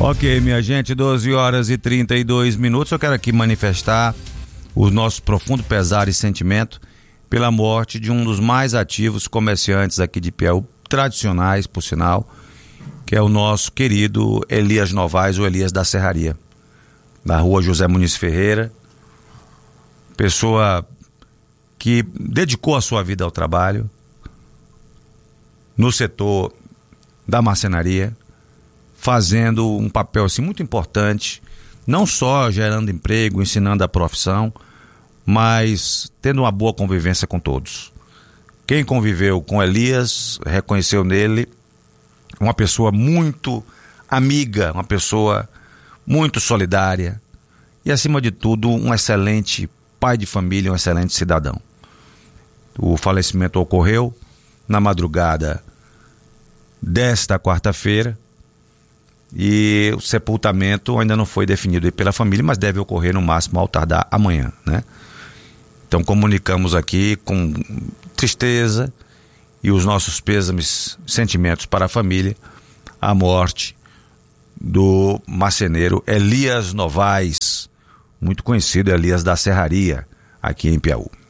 Ok, minha gente, 12 horas e 32 minutos. Eu quero aqui manifestar o nosso profundo pesar e sentimento pela morte de um dos mais ativos comerciantes aqui de Piauí, tradicionais, por sinal, que é o nosso querido Elias Novaes, o Elias da Serraria, na rua José Muniz Ferreira. Pessoa que dedicou a sua vida ao trabalho no setor da marcenaria, fazendo um papel assim muito importante, não só gerando emprego, ensinando a profissão, mas tendo uma boa convivência com todos. Quem conviveu com Elias reconheceu nele uma pessoa muito amiga, uma pessoa muito solidária e, acima de tudo, um excelente pai de família, um excelente cidadão. O falecimento ocorreu na madrugada desta quarta-feira e o sepultamento ainda não foi definido pela família, mas deve ocorrer no máximo ao tardar amanhã, né? Então comunicamos aqui com tristeza e os nossos pêsames, sentimentos para a família, a morte do marceneiro Elias Novaes, muito conhecido Elias da Serraria, aqui em Piauí.